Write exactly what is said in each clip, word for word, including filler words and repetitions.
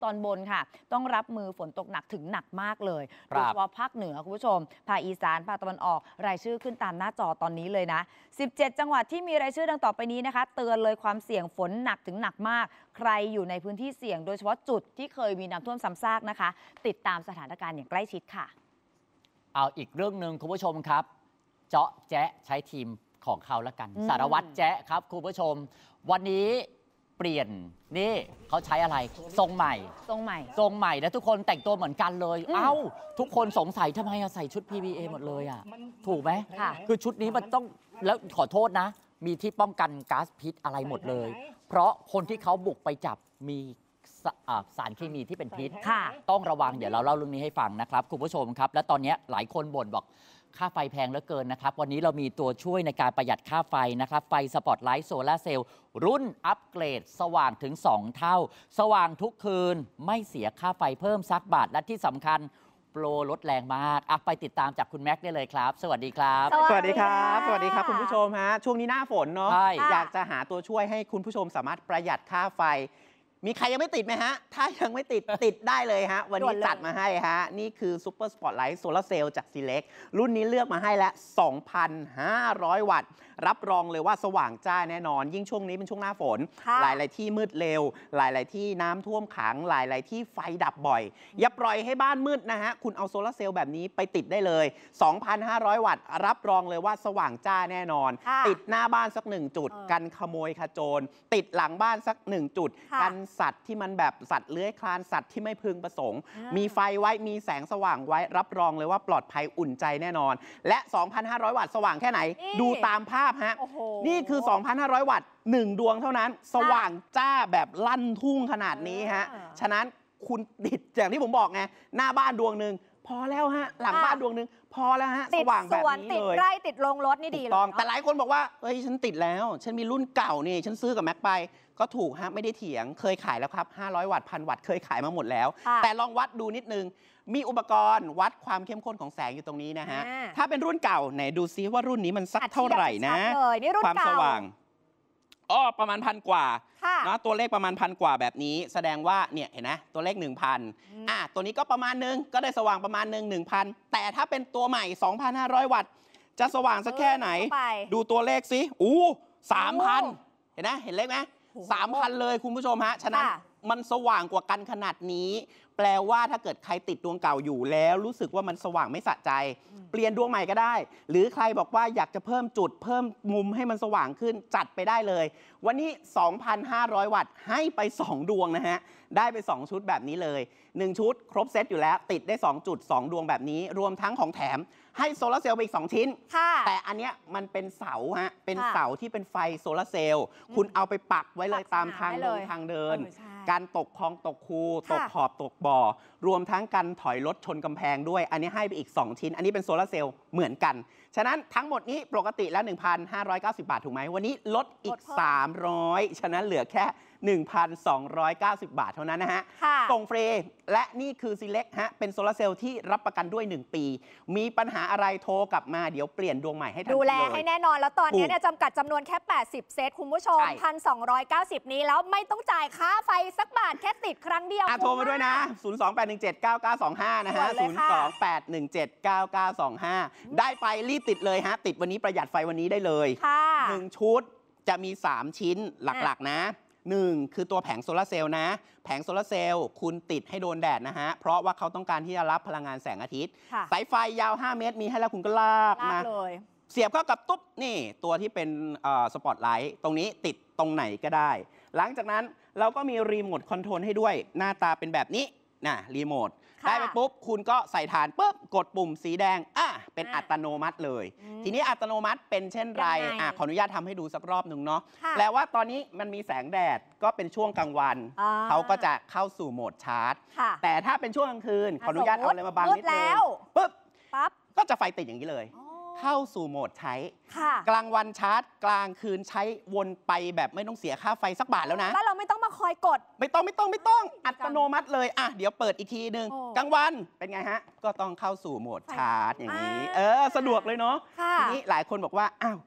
ตอนบนค่ะต้องรับมือฝนตกหนักถึงหนักมากเลยโดยเฉพาะภาคเหนือคุณผู้ชมภาคอีสานภาคตะวันออกรายชื่อขึ้นตามหน้าจอตอนนี้เลยนะสิบเจ็ดจังหวัดที่มีรายชื่อดังต่อไปนี้นะคะเตือนเลยความเสี่ยงฝนหนักถึงหนักมากใครอยู่ในพื้นที่เสี่ยงโดยเฉพาะจุดที่เคยมีน้ำท่วมซ้ำซากนะคะติดตามสถานการณ์อย่างใกล้ชิดค่ะเอาอีกเรื่องหนึ่งคุณผู้ชมครับเจาะแจ๊ะใช้ทีมของเขาแล้วกันสารวัตรแจ๊ะครับคุณผู้ชมวันนี้เปลี่ยนนี่เขาใช้อะไรทรงใหม่ทรงใหม่ทรงใหม่นะทุกคนแต่งตัวเหมือนกันเลยเอ้าทุกคนสงสัยทำไมใส่ชุด พี บี เอ หมดเลยอ่ะถูกไหมค่ะคือชุดนี้มันต้องแล้วขอโทษนะมีที่ป้องกันก๊าซพิษอะไรหมดเลยเพราะคนที่เขาบุกไปจับมีสารเคมีที่เป็นพิษต้องระวังเดี๋ยวเราเล่าเรื่องนี้ให้ฟังนะครับคุณผู้ชมครับและตอนนี้หลายคนบ่นบอกค่าไฟแพงเหลือเกินนะครับวันนี้เรามีตัวช่วยในการประหยัดค่าไฟนะครับไฟสปอตไลท์โซลาร์เซลล์รุ่นอัปเกรดสว่างถึงสองเท่าสว่างทุกคืนไม่เสียค่าไฟเพิ่มสักบาทและที่สำคัญโปรลดแรงมากอ่ะไปติดตามจากคุณแม็กได้เลยครับสวัสดีครับสวัสดีครับสวัสดีครับคุณผู้ชมฮะช่วงนี้หน้าฝนเนาะอยากจะหาตัวช่วยให้คุณผู้ชมสามารถประหยัดค่าไฟมีใครยังไม่ติดไหมฮะถ้ายังไม่ติด ติดได้เลยฮะวันนี้จัดมาให้ฮะนี่คือซูเปอร์สปอตไลท์โซลาร์เซลล์จาก Select รุ่นนี้เลือกมาให้แล้ว สองพันห้าร้อย วัตต์รับรองเลยว่าสว่างจ้าแน่นอนยิ่งช่วงนี้เป็นช่วงหน้าฝนหลายๆที่มืดเร็วหลายๆที่น้ำท่วมขังหลายๆที่ไฟดับบ่อยอย่าปล่อยให้บ้านมืดนะฮะคุณเอาโซลาร์เซลล์แบบนี้ไปติดได้เลย สองพันห้าร้อย วัตต์รับรองเลยว่าสว่างจ้าแน่นอนติดหน้าบ้านสักหนึ่งจุดกันขโมยขโจรติดหลังบ้านสักหนึ่งจุดกันสัตว์ที่มันแบบสัตว์เลื้อยคลานสัตว์ที่ไม่พึงประสงค์มีไฟไว้มีแสงสว่างไว้รับรองเลยว่าปลอดภัยอุ่นใจแน่นอนและ สองพันห้าร้อย วัตต์สว่างแค่ไหนดูตามภาพฮะนี่คือ สองพันห้าร้อย วัตต์หนึ่งดวงเท่านั้นสว่างจ้าแบบลั่นทุ่งขนาดนี้ฮะฉะนั้นคุณติดอย่างที่ผมบอกไงหน้าบ้านดวงหนึ่งพอแล้วฮะหลังบ้านดวงหนึ่งพอแล้วฮะสว่างแบบนี้เลยติดไร่ติดโรงรถนี่ดีเลยแต่หลายคนบอกว่าเฮ้ยฉันติดแล้วฉันมีรุ่นเก่านี่ฉันซื้อกับแม็กไปก็ถูกฮะไม่ได้เถียงเคยขายแล้วครับห้าร้อยวัตต์พันวัตต์เคยขายมาหมดแล้วแต่ลองวัดดูนิดนึงมีอุปกรณ์วัดความเข้มข้นของแสงอยู่ตรงนี้นะฮะถ้าเป็นรุ่นเก่าไหนดูซิว่ารุ่นนี้มันสักเท่าไหร่นะความสว่างอ๋อประมาณพันกว่านะตัวเลขประมาณพันกว่าแบบนี้แสดงว่าเนี่ยเห็นไหมตัวเลข หนึ่งพัน อ่ะตัวนี้ก็ประมาณนึงก็ได้สว่างประมาณนึง หนึ่งพัน แต่ถ้าเป็นตัวใหม่ สองพันห้าร้อย วัตต์จะสว่างสักแค่ไหนดูตัวเลขสิอู้ สามพัน เห็นไหมเห็นเลขไหมสามพันเลยคุณผู้ชมฮะฉะนั้นมันสว่างกว่ากันขนาดนี้แปลว่าถ้าเกิดใครติดดวงเก่าอยู่แล้วรู้สึกว่ามันสว่างไม่สะใจเปลี่ยนดวงใหม่ก็ได้หรือใครบอกว่าอยากจะเพิ่มจุดเพิ่มมุมให้มันสว่างขึ้นจัดไปได้เลยวันนี้ สองพันห้าร้อย วัตต์ให้ไปสองดวงนะฮะได้ไปสองชุดแบบนี้เลยหนึ่งชุดครบเซตอยู่แล้วติดได้สองจุดสองดวงแบบนี้รวมทั้งของแถมให้โซลาร์เซลล์ไปอีกสองชิ้นแต่อันเนี้ยมันเป็นเสาฮะเป็นเสาที่เป็นไฟโซลาร์เซลล์คุณเอาไปปักไว้เลยตามทางเดินทางเดินการตกคลองตกคูตกขอบตกบ่อรวมทั้งการถอยรถชนกำแพงด้วยอันนี้ให้ไปอีกสองชิ้นอันนี้เป็นโซลาร์เซลล์เหมือนกันฉะนั้นทั้งหมดนี้ปกติแล้ว หนึ่งพันห้าร้อยเก้าสิบ บาทถูกไหมวันนี้ลดอีกสามร้อยฉะนั้นเหลือแค่ หนึ่งพันสองร้อยเก้าสิบ บาทเท่านั้นนะฮะส่งฟรีและนี่คือ Select ฮะเป็นโซลาร์เซลล์ที่รับประกันด้วยหนึ่งปีมีปัญหาอะไรโทรกลับมาเดี๋ยวเปลี่ยนดวงใหม่ให้ทันทีเลยดูแลให้แน่นอนแล้วตอนนี้เนี่ยจำกัดจำนวนแค่แปดสิบเซตคุณผู้ชม หนึ่งพันสองร้อยเก้าสิบ นี้แล้วไม่ต้องจ่ายค่าไฟสักบาทแค่ติดครั้งเดียวโทรมาด้วยนะ ศูนย์ สอง แปด หนึ่ง เจ็ด เก้า เก้า สอง ห้า นะฮะ ศูนย์ สอง แปด หนึ่ง เจ็ด เก้า เก้า สอง ห้า ได้ไปรีบติดเลยฮะติดวันนี้ประหยัดไฟวันนี้ได้เลยหนึ่งชุดจะมีสามชิ้นหลักๆนะหนึ่งคือตัวแผงโซลาร์เซลล์นะแผงโซลาร์เซลล์คุณติดให้โดนแดดนะฮะเพราะว่าเขาต้องการที่จะรับพลังงานแสงอาทิตย์สายไฟยาวห้าเมตรมีให้แล้วคุณก็ลากมาเสียบเข้ากับตุ๊บนี่ตัวที่เป็นสปอตไลท์ตรงนี้ติดตรงไหนก็ได้หลังจากนั้นเราก็มีรีโมทคอนโทรลให้ด้วยหน้าตาเป็นแบบนี้นะรีโมทได้ไปปุ๊บคุณก็ใส่ฐานปุ๊บกดปุ่มสีแดงอ่ะเป็นอัตโนมัติเลยทีนี้อัตโนมัติเป็นเช่นไรอ่ะขออนุญาตทำให้ดูสักรอบหนึ่งเนาะแปลว่าตอนนี้มันมีแสงแดดก็เป็นช่วงกลางวันเขาก็จะเข้าสู่โหมดชาร์จแต่ถ้าเป็นช่วงกลางคืนขออนุญาตเอาอะไรมาบังนิดนึงปุ๊บก็จะไฟติดอย่างนี้เลยเข้าสู่โหมดใช้กลางวันชาร์จกลางคืนใช้วนไปแบบไม่ต้องเสียค่าไฟสักบาทแล้วนะแล้วเราไม่ต้องมาคอยกดไม่ต้องไม่ต้องไม่ต้องอัตโนมัติเลยอ่ะเดี๋ยวเปิดอีกทีนึงกลางวันเป็นไงฮะก็ต้องเข้าสู่โหมดชาร์จอย่างนี้เออสะดวกเลยเนาะทีนี้หลายคนบอกว่าอ้าว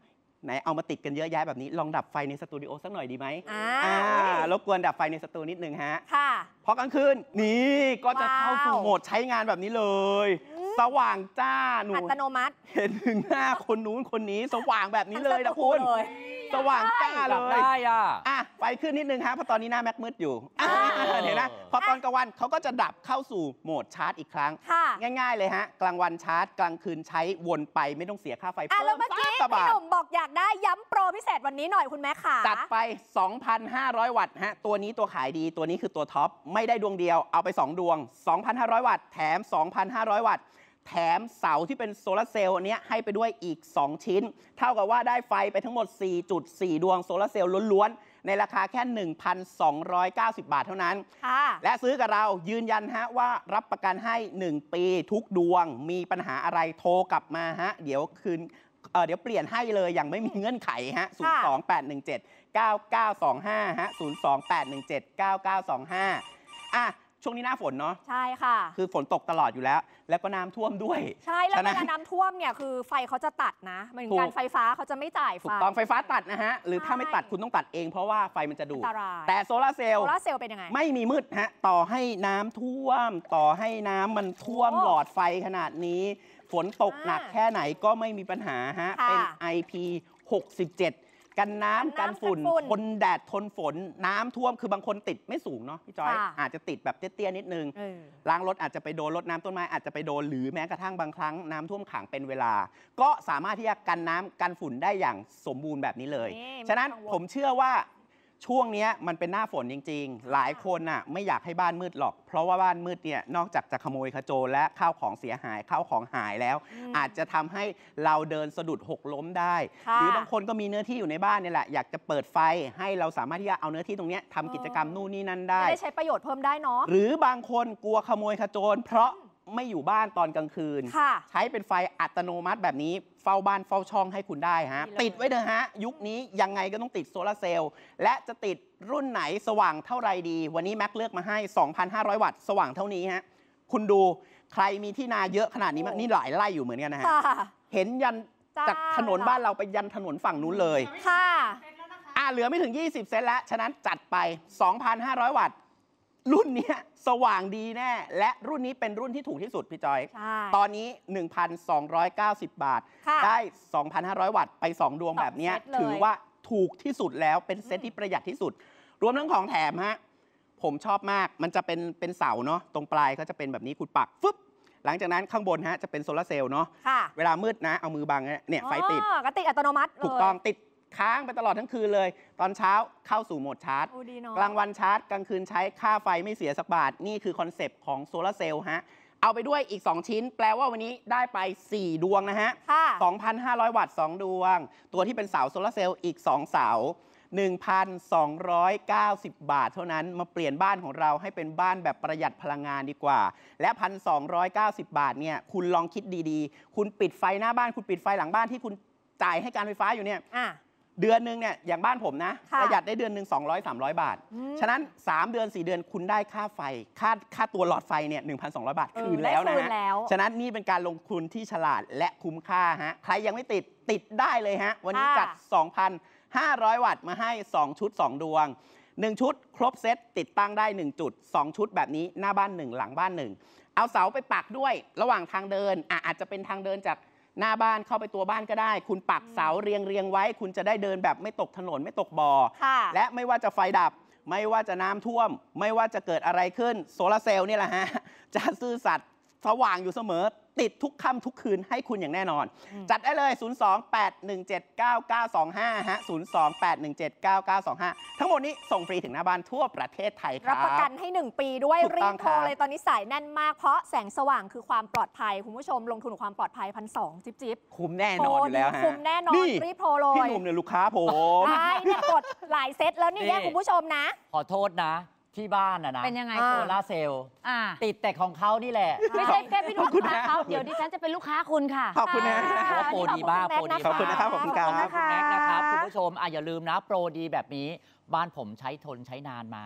ไหนเอามาติดกันเยอะแยะแบบนี้ลองดับไฟในสตูดิโอสักหน่อยดีไหมอ่าอ่ารบกวนดับไฟในสตูนิดนึงฮะค่ะพอกลางคืนนี่ก็จะเข้าสู่ว้าวโหมดใช้งานแบบนี้เลย สว่างจ้าหนูอัตโนมัติเห็นถึงหน้าคนนู้นคนนี้สว่างแบบนี้เลยนะคุณเลยสว่างจ้าอเลยากยได้อ่ะอ่ะไฟขึ้นนิดนึงฮะเพราะตอนนี้หน้าแม็กมืดอยู่อ่ะอ่าเห็นนะพอตอนกลางวันเขาก็จะดับเข้าสู่โหมดชาร์จอีกครั้งค่ะง่ายๆเลยฮะกลางวันชาร์จกลางคืนใช้วนไปไม่ต้องเสียค่าไฟอ่ะเพิ่แล้วมเมื่อกี้สักกว่าพี่บาหทนุ่มบอกอยากได้ย้ำโปรพิเศษวันนี้หน่อยคุณแม่ขาจัดไป สองพันห้าร้อย วัตต์ฮะ ตัวนี้ตัวขายดี ตัวนี้คือตัวท็อป ไม่ได้ดวงเดียว เอาไป สอง ดวง สองพันห้าร้อย วัตต์ แถม สองพันห้าร้อย วัตต์ แถมเสาที่เป็นโซลาร์เซลล์อันเนี้ยให้ไปด้วยอีก สอง ชิ้น เท่ากับว่าได้ไฟไปทั้งหมด สี่จุดสี่ ดวงโซลาร์เซลล์ล้วนๆ ในราคาแค่ หนึ่งพันสองร้อยเก้าสิบ บาทเท่านั้นค่ะและซื้อกับเรายืนยันฮะว่ารับประกันให้ หนึ่ง ปีทุกดวง มีปัญหาอะไรโทรกลับมาฮะ เดี๋ยวคืนเอ่อเดี๋ยวเปลี่ยนให้เลยอย่างไม่มีเงื่อนไขฮะ ศูนย์ สอง แปด หนึ่ง เจ็ด เก้า เก้า สอง ห้า ฮะ ศูนย์ สอง แปด หนึ่ง เจ็ด เก้า เก้า สอง ห้า อ่ะ ช่วงนี้หน้าฝนเนาะใช่ค่ะคือฝนตกตลอดอยู่แล้ว แล้วก็น้ำท่วมด้วยใช่ แล้วฉะนั้เวน ลาน้ำท่วมเนี่ยคือไฟเขาจะตัดนะเหมือนถูกการไฟฟ้าเขาจะไม่จ่ายไฟถูกต้องไฟฟ้าตัดนะฮะ หรือถ้าใช่ไม่ตัดคุณต้องตัดเองเพราะว่าไฟมันจะดูดอันตรายแต่โซลาร์เซลโซล์ลาร์เซลล์เป็นยังไงไม่มีมืดฮะ ต่อให้น้ำท่วม ต่อให้น้ำมันท่วมโอ้หลอดไฟขนาดนี้ ฝนตกหนักอ่าแค่ไหนก็ไม่มีปัญหาฮะค่ะเป็น ไอ พี หกสิบเจ็ด กันน้ำกักัน นน้ำฝุ่นกันฝุ่นทนแดดทนฝน น้ำท่วมคือบางคนติดไม่สูงเนาะพี่จอยค่ะอาจจะติดแบบเตี้ยๆนิดนึงเออล้างรถอาจจะไปโดนรถน้ำต้นไม้อาจจะไปโดนหรือแม้กระทั่งบางครั้งน้ำท่วมขังเป็นเวลา ก็สามารถที่จะกันน้ำกันฝุ่นได้อย่างสมบูรณ์แบบนี้เลยนี่ฉะนั้นไม่ต้องกังวลผมเชื่อว่าช่วงเนี้ยมันเป็นหน้าฝนจริง ๆ หลายคนน่ะไม่อยากให้บ้านมืดหรอก เพราะว่าบ้านมืดเนี่ยนอกจากจะขโมยขโจรและข้าวของเสียหายข้าวของหายแล้วอืมอาจจะทำให้เราเดินสะดุดหกล้มได้ค่ะหรือบางคนก็มีเนื้อที่อยู่ในบ้านเนี่ยแหละอยากจะเปิดไฟให้เราสามารถที่จะเอาเนื้อที่ตรงเนี้ยทำกิจกรรมนู่นนี่นั่นได้จะได้ใช้ประโยชน์เพิ่มได้เนาะหรือบางคนกลัวขโมยขโจร เพราะไม่อยู่บ้านตอนกลางคืนค่ะใช้เป็นไฟอัตโนมัติแบบนี้เฝ้าบ้านเฝ้าช่องให้คุณได้ฮะดีเลยติดไว้เถอะฮะ ยุคนี้ยังไงก็ต้องติดโซลาร์เซลล์และจะติดรุ่นไหนสว่างเท่าไรดี วันนี้แม็กเลือกมาให้ สองพันห้าร้อย วัตต์ สว่างเท่านี้ฮะ คุณดูใครมีที่นาเยอะขนาดนี้มั้ยนี่หลายไร่อยู่เหมือนกันนะฮะค่ะเห็นยันจ้าจากถนนบ้านเราไปยันถนนฝั่งนู้นเลยค่ะอ่าเหลือไม่ถึง ยี่สิบ เซนแล้ว ฉะนั้นจัดไป สองพันห้าร้อย วัตต์ รุ่นเนี้ยสว่างดีแน่ และรุ่นนี้เป็นรุ่นที่ถูกที่สุดพี่จอยใช่ตอนนี้ หนึ่งพันสองร้อยเก้าสิบ บาทค่ะได้ สองพันห้าร้อย วัตต์ ไป สอง ดวงสองแบบเนี้ยเซตเลยถือว่าถูกที่สุดแล้วเป็นเซตที่ประหยัดที่สุด รวมทั้งของแถมฮะ ผมชอบมากมันจะเป็นเป็นเสาเนาะตรงปลายก็จะเป็นแบบนี้คุณปักฟึบหลังจากนั้นข้างบนฮะจะเป็นโซลาร์เซลล์เนาะค่ะเวลามืดนะเอามือบังเนี่ยไฟติดอ๋อก็ติดอัตโนมัติเลยถูกต้องติดค้างไปตลอดทั้งคืนเลย ตอนเช้าเข้าสู่โหมดชาร์จโอ้ดีเนาะกลางวันชาร์จ กลางคืนใช้ค่าไฟไม่เสียสักบาท นี่คือคอนเซปต์ของโซลาร์เซลล์ฮะ เอาไปด้วยอีก สอง ชิ้น แปลว่าวันนี้ได้ไป สี่ ดวงนะฮะค่ะสองพันห้าร้อย วัตต์ สอง ดวง ตัวที่เป็นเสาโซลาร์เซลล์อีก สอง เสา หนึ่งพันสองร้อยเก้าสิบ บาทเท่านั้นมาเปลี่ยนบ้านของเราให้เป็นบ้านแบบประหยัดพลังงานดีกว่า และ หนึ่งพันสองร้อยเก้าสิบ บาทเนี่ยคุณลองคิดดีๆ คุณปิดไฟหน้าบ้านคุณปิดไฟหลังบ้านที่คุณจ่ายให้การไฟฟ้าอยู่เนี่ยอ่ะเดือนหนึ่งเนี่ยอย่างบ้านผมนะค่ะประหยัดได้เดือนหนึ่งสองร้อย สามร้อย บาทอืมฉะนั้น สาม เดือน สี่ เดือนคุณได้ค่าไฟ ค่าค่าตัวหลอดไฟเนี่ย หนึ่งพันสองร้อย บาทเออคืนแล้วนะได้คืนฮะแล้วฉะนั้นนี่เป็นการลงทุนที่ฉลาดและคุ้มค่าฮะใครยังไม่ติดติดได้เลยฮะ วันนี้ค่ะจัด สองพันห้าร้อย วัตต์มาให้ สอง ชุด สอง ดวง หนึ่ง ชุด ครบเซตติดตั้งได้ หนึ่ง จุด สอง ชุดแบบนี้หน้าบ้านหนึ่งหลังบ้านหนึ่งเอาเสาไปปักด้วยระหว่างทางเดินอ่ะอาจจะเป็นทางเดินจากหน้าบ้านเข้าไปตัวบ้านก็ได้ คุณปักเสาเรียงเรียงไว้ คุณจะได้เดินแบบไม่ตกถนนไม่ตกบ่อค่ะและไม่ว่าจะไฟดับ ไม่ว่าจะน้ำท่วม ไม่ว่าจะเกิดอะไรขึ้นโซลาร์เซลล์นี่แหละฮะ จะซื่อสัตย์สว่างอยู่เสมอ ติดทุกค่ำทุกคืนให้คุณอย่างแน่นอนอืมจัดได้เลย ศูนย์ สอง แปด หนึ่ง เจ็ด เก้า เก้า สอง ห้า ฮะ ศูนย์ สอง แปด หนึ่ง เจ็ด เก้า เก้า สอง ห้า ทั้งหมดนี้ส่งฟรีถึงหน้าบ้านทั่วประเทศไทยครัรับบ ประกันให้ หนึ่ง ปีด้วยถูกรีต้องบโทรครับเลยตอนนี้สายแน่นมาก เพราะแสงสว่างคือความปลอดภัย คุณผู้ชมลงทุนกับความปลอดภัยพันสองจิ๊บจิ๊บคุ้มแน่นอนอยู่แล้วฮะคุ้มแน่นอนนี่รีบโทรเลยพี่หนุ่มเนี่ยลูกค้าผมใช่เนี่ยกดหลายเซตแล้วนี่นี่แย่คุณผู้ชมนะขอโทษนะ ที่บ้านอะนะเป็นยังไงอ่าโซคุณลาร์เซลล์อ่าติดแต่ของเขานี่แหละไม่ใช่แค่พี่หนุ่มขอบคุณลูกค้านะเขาเดี๋ยวดิฉันจะเป็นลูกค้าคุณค่ะขอบคุณนะเพราะว่าโปรดีมากขอบคุณโปรดีแม็กซ์ขอบคุณนะครับขอบคุณครับขอบคุณแม็กซ์นะครับคุณผู้ชมอ่ะอย่าลืมนะโปรดีแบบนี้ บ้านผมใช้ทนใช้นานมา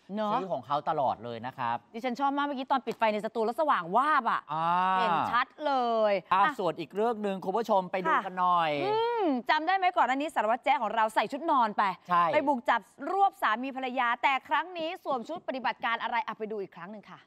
เนอะซื้อของเขาตลอดเลยนะครับดิฉันชอบมากเมื่อกี้ตอนปิดไฟในสตูแล้วสว่างวาบอ่ะอ่าเห็นชัดเลยอ่ะอ่ะส่วนอีกเรื่องหนึ่งคุณผู้ชมไปดูค่ะกันหน่อยอืมจำได้ไหมก่อนหน้านี้สารวัตรแจ๊ของเราใส่ชุดนอนไปใช่ไปบุกจับรวบสามีภรรยา แต่ครั้งนี้สวมชุดปฏิบัติการอะไรอ่ะไปดูอีกครั้งหนึ่งค่ะ